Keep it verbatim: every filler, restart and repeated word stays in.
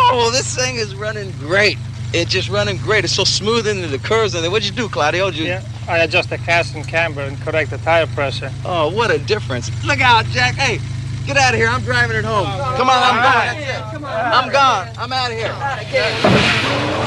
Oh, this thing is running great. It's just running great. It's so smooth into the curves. And what'd you do, Claudio? You... Yeah, I adjust the cast and camber and correct the tire pressure. Oh, what a difference. Look out, Jack. Hey, get out of here. I'm driving it home. Come on, I'm going. I'm gone. I'm out of here.